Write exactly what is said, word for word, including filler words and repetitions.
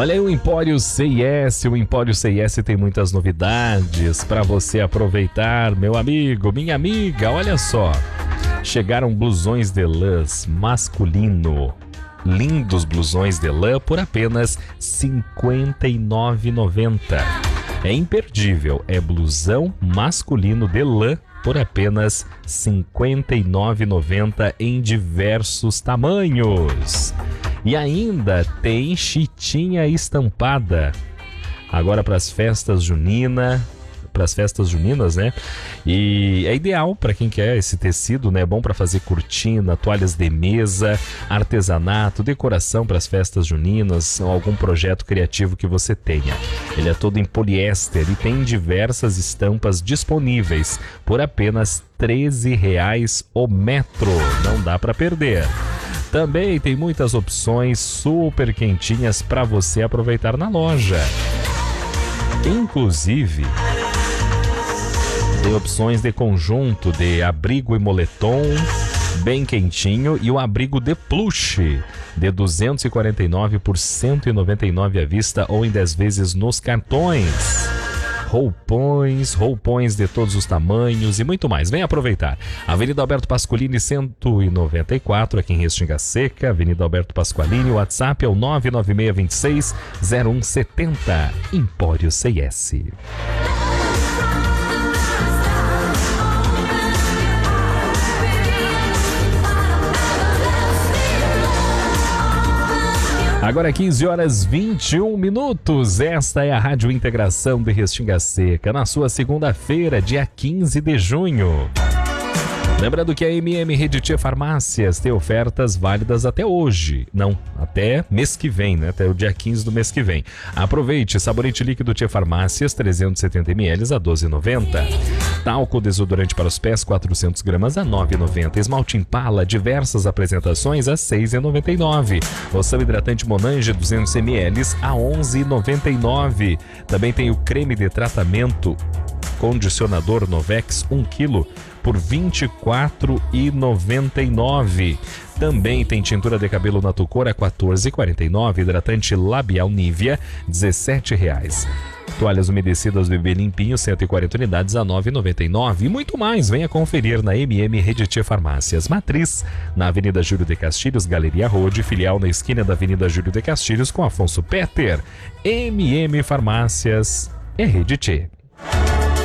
Olha aí o Empório C I S, o Empório C I S tem muitas novidades para você aproveitar, meu amigo, minha amiga, olha só. Chegaram blusões de lãs masculino, lindos blusões de lã por apenas cinquenta e nove reais e noventa centavos. É imperdível, é blusão masculino de lã por apenas cinquenta e nove reais e noventa centavos em diversos tamanhos. E ainda tem chitinha estampada. Agora para as festas juninas, para as festas juninas, né? E é ideal para quem quer esse tecido, né? É bom para fazer cortina, toalhas de mesa, artesanato, decoração para as festas juninas ou algum projeto criativo que você tenha. Ele é todo em poliéster e tem diversas estampas disponíveis por apenas treze reais o metro. Não dá para perder. Também tem muitas opções super quentinhas para você aproveitar na loja. Inclusive, tem opções de conjunto de abrigo e moletom bem quentinho e o abrigo de plush de duzentos e quarenta e nove reais por cento e noventa e nove reais à vista ou em dez vezes nos cartões. Roupões, roupões de todos os tamanhos e muito mais. Vem aproveitar. Avenida Alberto Pasqualini, cento e noventa e quatro, aqui em Restinga Seca. Avenida Alberto Pasqualini, o WhatsApp é o nove nove seis dois seis zero um sete zero. Empório C I S. Agora quinze horas e vinte e um minutos, esta é a Rádio Integração de Restinga Seca, na sua segunda-feira, dia quinze de junho. Lembrando que a M M Rede Tchê Farmácias tem ofertas válidas até hoje. Não, até mês que vem, né? Até o dia quinze do mês que vem. Aproveite, sabonete líquido Tchê Farmácias, trezentos e setenta mililitros a doze reais e noventa centavos. Talco desodorante para os pés, quatrocentas gramas a nove reais e noventa centavos. Esmalte Impala, diversas apresentações a seis reais e noventa e nove centavos. Loção hidratante Monange, duzentos mililitros a onze reais e noventa e nove centavos. Também tem o creme de tratamento condicionador Novex, um quilo, por vinte e quatro reais e noventa e nove centavos. Também tem tintura de cabelo Natucor a quatorze reais e quarenta e nove centavos. Hidratante labial Nivea, dezessete reais. Toalhas umedecidas Bebê Limpinho, cento e quarenta unidades a nove reais e noventa e nove centavos. E muito mais, venha conferir na M M Rede Tchê Farmácias. Matriz, na Avenida Júlio de Castilhos, Galeria Road, filial na esquina da Avenida Júlio de Castilhos com Afonso Petter. M M Farmácias é Rede Tchê.